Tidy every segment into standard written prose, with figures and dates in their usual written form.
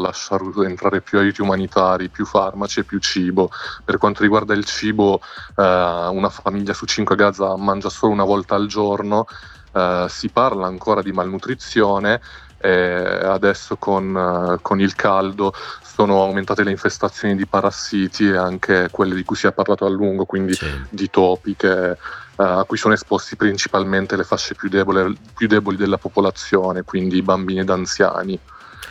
lasciare entrare più aiuti umanitari, più farmaci e più cibo. Per quanto riguarda il cibo, una famiglia su 5 a Gaza mangia solo una volta al giorno. Si parla ancora di malnutrizione e adesso con il caldo sono aumentate le infestazioni di parassiti e anche quelle di cui si è parlato a lungo, quindi Sì. di topi a cui sono esposti principalmente le fasce più deboli della popolazione, quindi i bambini ed anziani.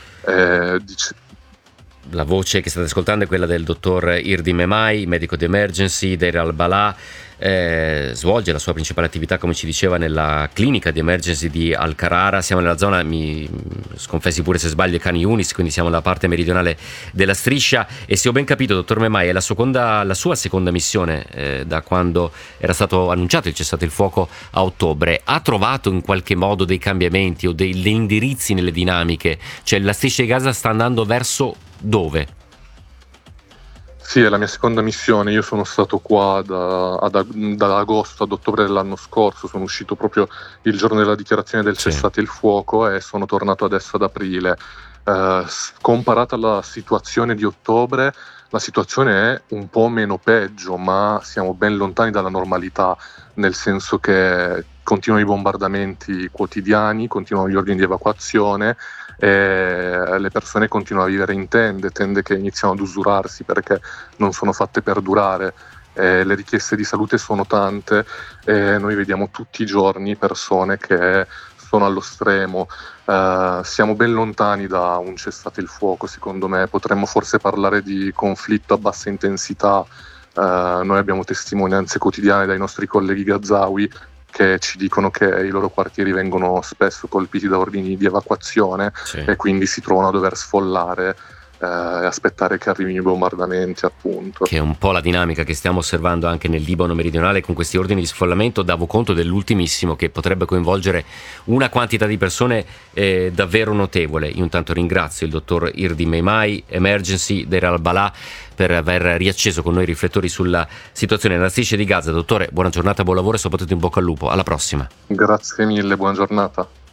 La voce che state ascoltando è quella del dottor Irdi Memai, medico di emergency, Deir al-Balà. Svolge la sua principale attività, come ci diceva, nella clinica di emergency di Al-Qarara. Siamo nella zona, mi sconfessi pure se sbaglio, Khan Yunis, quindi siamo nella parte meridionale della striscia. E se ho ben capito, dottor Memai, è la sua seconda missione da quando era stato annunciato il cessate il fuoco a ottobre. Ha trovato in qualche modo dei cambiamenti o degli indirizzi nelle dinamiche? Cioè, la striscia di Gaza sta andando verso dove? Sì, è la mia seconda missione. Io sono stato qua da agosto ad ottobre dell'anno scorso, sono uscito proprio il giorno della dichiarazione del cessate il fuoco e sono tornato adesso ad aprile. Comparata alla situazione di ottobre, la situazione è un po' meno peggio, ma siamo ben lontani dalla normalità, nel senso che continuano i bombardamenti quotidiani, continuano gli ordini di evacuazione e le persone continuano a vivere in tende che iniziano ad usurarsi perché non sono fatte per durare. Le richieste di salute sono tante e noi vediamo tutti i giorni persone che sono allo stremo. Siamo ben lontani da un cessate il fuoco, secondo me. Potremmo forse parlare di conflitto a bassa intensità. Noi abbiamo testimonianze quotidiane dai nostri colleghi gazawi che ci dicono che i loro quartieri vengono spesso colpiti da ordini di evacuazione e quindi si trovano a dover sfollare e aspettare che arrivino i bombardamenti, appunto. Che è un po' la dinamica che stiamo osservando anche nel Libano meridionale con questi ordini di sfollamento. Davo conto dell'ultimissimo, che potrebbe coinvolgere una quantità di persone davvero notevole. Io intanto ringrazio il dottor Irdi Memai, emergency Deir al-Balà, per aver riacceso con noi i riflettori sulla situazione nella striscia di Gaza. Dottore, buona giornata, buon lavoro e soprattutto in bocca al lupo. Alla prossima. Grazie mille, buona giornata.